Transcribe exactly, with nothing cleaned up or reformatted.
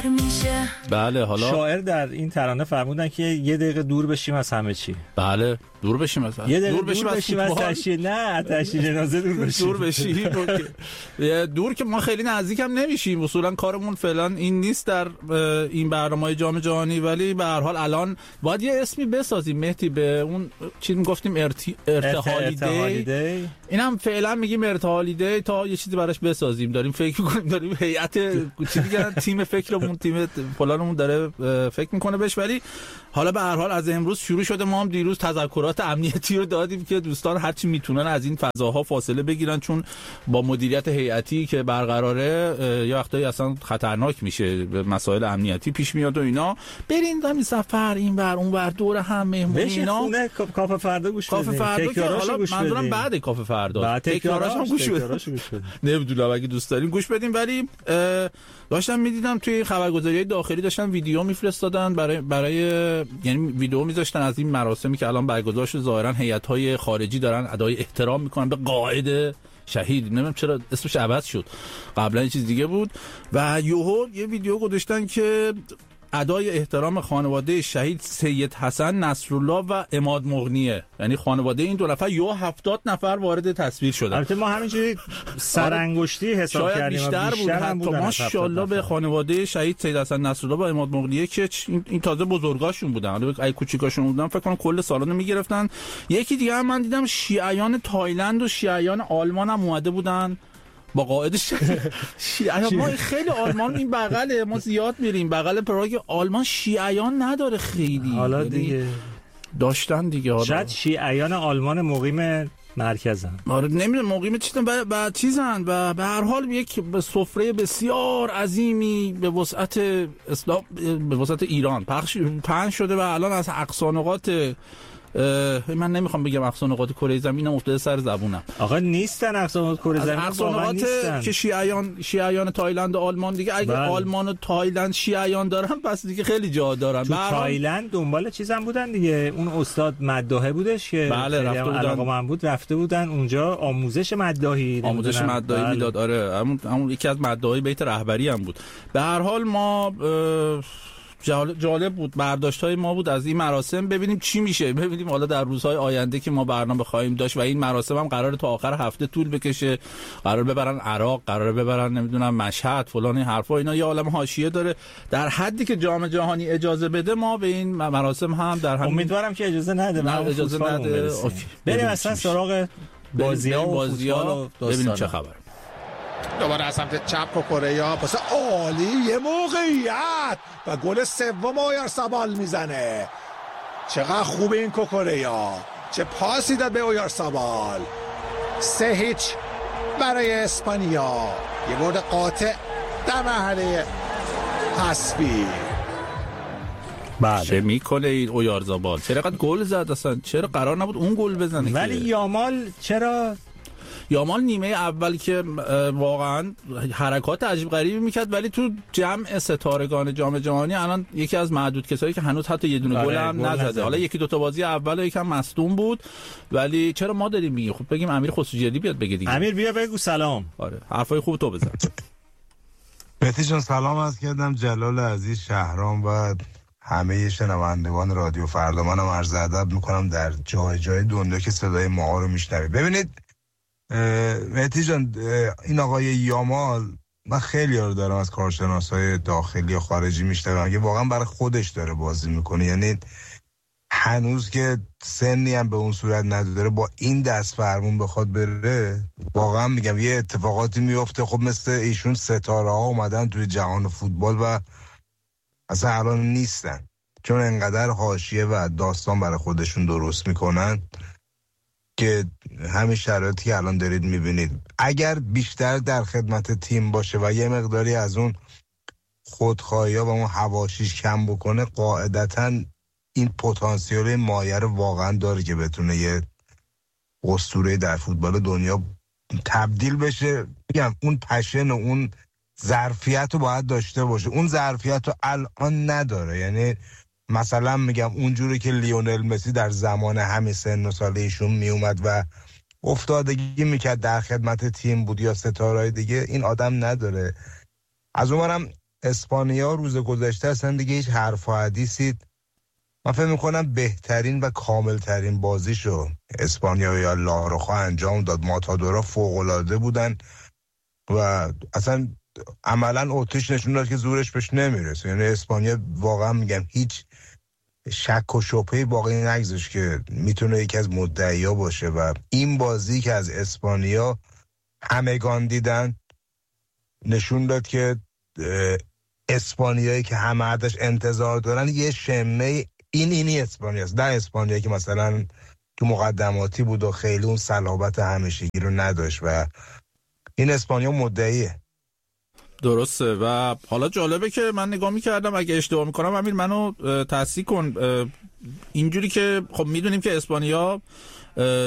بله. حالا شاعر در این ترانه فرمودن که یه دقیقه دور بشیم از همه چی. بله دور بشیم از یه دور بشیم از تشییع، نه تشییع جنازه دور بشیم. دور بشیم دور که ما خیلی نزدیک هم نمیشیم، اصولا کارمون فعلا این نیست در این برنامه‌های جام جهانی، ولی به هر حال الان باید یه اسمی بسازیم مهدی به اون چیزی میگفتیم ارتی... ارتحالی دی. اینم فعلا میگیم ارتحالی دی تا یه چیزی براش بسازیم. داریم فکر می‌کنیم، داریم هیئت چی میگن تیم فکرمون تیم فلانمون داره فکر میکنه بهش، ولی حالا به هر حال از امروز شروع شده. ما هم دیروز تذکرات امنیتی رو دادیم که دوستان هر چی میتونن از این فضاها فاصله بگیرن، چون با مدیریت هیئتی که برقراره یه وقتایی اصلا خطرناک میشه، مسائل امنیتی پیش میاد و اینا. برین همین سفر این ور اون ور دور هم مهمونی اینا، کافه فردا گوش بدین. کافه فردا که حالا منظورم بعد کافه فردا تکراراش هم گوش بدین. نمیدونم اگه دوست دارین گوش بدین. ولی داشتم میدیدم توی خبرگزاری‌های داخلی داشتن ویدیو میفرستادن برای برای یعنی ویدیو میذاشتن از این مراسمی که الان برگزار شده. ظاهرا هیئت‌های خارجی دارن ادای احترام میکنن به قائد شهید. نمیدونم چرا اسمش عوض شد، قبلا یه چیز دیگه بود. و یوهو یه ویدیو گذاشتن که ادای احترام خانواده شهید سید حسن نصرالله و عماد مغنیه، یعنی خانواده این دو نفر یو هفتاد نفر وارد تصویر شدن. البته ما همینجوری سرانگشتی حساب کردیم، بیشتر بود حتی. ماشاءالله به خانواده شهید سید حسن نصرالله و عماد مغنیه که این تازه بزرگاشون بودن، حالا اگه کوچیکاشون بودن فکر کنم کل سالن میگرفتن. یکی دیگه هم من دیدم شیعیان تایلند و شیعیان آلمان هم اومده بودن با قائدش. شیعیان ما خیلی آلمان این بغله، ما زیاد میریم بغل پراگ. آلمان شیعیان نداره خیلی، حالا دیگه داشتن دیگه. حالا شاید شیعیان آلمان مقیم مرکزن، آره نمیدونم مقیم چیزن و بعد چیزن و به هر حال یک سفره بسیار عظیمی به وسعت اسلام به وسعت ایران پخش پنج شده و الان از اقصا نقاط من نمیخوام بگم اقصا نقاط کره زمین افتاده سر زبونم. آقا نیستن اقصا نقاط کره زمین، اقصا نقاط که شیعیان شیعیان تایلند و آلمان دیگه. اگه بله. آلمان و تایلند شیعیان دارن پس دیگه خیلی جا دارن. تو تایلند دنبال چیزم بودن دیگه، اون استاد مداحه بودش که بله رفته بودن، علاقه من بود رفته بودن اونجا آموزش مداحی آموزش مداحی بله. میداد. آره همون همون یکی از مداحی بیت رهبری هم بود. به هر حال ما جالب بود برداشت‌های ما بود از این مراسم. ببینیم چی میشه، ببینیم حالا در روزهای آینده که ما برنامه خواهیم داشت و این مراسم هم قراره تا آخر هفته طول بکشه، قرار ببرن عراق، قراره ببرن نمیدونم مشهد فلان این حرفا، اینا یه عالم حاشیه داره. در حدی که جام جهانی اجازه بده ما به این مراسم هم در همین امیدوارم که اجازه نده. نه اجازه نده. بریم اصلا سراغ بازی‌ها و فوتبال ببینیم چه خبر. دوباره از سمت چپ کوکوریا پاس عالی، یه موقعیت و گل سوم اویارسابال میزنه. چقدر خوبه این کوکوریا، چه پاسی داد به اویارسابال. سه هیچ برای اسپانیا، یه گل قاطع در مرحله حذفی. بله. چه میکنه این اویارسابال؟ چرا قد گل زد اصلا؟ چرا قرار نبود اون گل بزنه؟ ولی یامال چرا یامال نیمه اول که واقعا حرکات عجیب غریبی میکرد، ولی تو جمع ستارگان جام جهانی الان یکی از معدود کسایی که هنوز حتی یه دونه گل هم نزده. حالا یکی دو تا بازی اول یکم مصدوم بود، ولی چرا ما داریم میگیم؟ خب بگیم امیر خسروجیدی بیاد بگه دیگه. امیر بیا بگو سلام. آره حرفای خوب تو بزن. مهدی جان سلام عرض کردم، جلال عزیز شهرام و همه شنوندگان رادیو فردا. منم عرض ادب میکنم در جای جای دنیا که صدای ما رو میشنوید. ببینید مهدی جان، این آقای یامال من خیلی رو دارم از کارشناسای داخلی و خارجی میشنوم که واقعا برای خودش داره بازی میکنه، یعنی هنوز که سنی هم به اون صورت نداره با این دست فرمون بخواد بره، واقعا میگم یه اتفاقاتی میفته. خب مثل ایشون ستاره ها اومدن توی جهان فوتبال و اصلا الان نیستن، چون انقدر حاشیه و داستان برای خودشون درست میکنن که همین شرایطی که الان دارید میبینید اگر بیشتر در خدمت تیم باشه و یه مقداری از اون خودخواهی ها و اون حواشیش کم بکنه، قاعدتاً این پتانسیل مایه رو واقعا داره که بتونه یه اسطوره در فوتبال دنیا تبدیل بشه. میگم اون پشن و اون ظرفیت رو باید داشته باشه، اون ظرفیت رو الان نداره. یعنی مثلا میگم اونجوری که لیونل مسی در زمان همین سن و سال ایشون میومد و افتادگی میکرد در خدمت تیم بود یا ستارهای دیگه، این آدم نداره. از اونورم اسپانیا روز گذشته اصلا دیگه هیچ حرف و حدیثی، من فکر میکنم بهترین و کاملترین بازیشو اسپانیا یا لاروخا انجام داد. ماتادورا فوق‌العاده بودن و اصلا عملا اتریش نشون داد که زورش بهش نمیرسه. یعنی اسپانیا واقعا میگم هیچ شک و شبهه‌ای باقی نگذاشت که میتونه یکی از مدعیا باشه و این بازی که از اسپانیا همگان دیدن نشون داد که اسپانیایی که همه ازش انتظار دارن یه شمه این اینی اسپانیاست، نه اسپانیایی که مثلا تو مقدماتی بود و خیلی اون صلابت همیشگی رو نداشت و این اسپانیا مدعیه. درسته. و حالا جالبه که من نگاه میکردم، اگه اشتباه میکنم امیر منو تصحیح کن، اینجوری که خب میدونیم که اسپانیا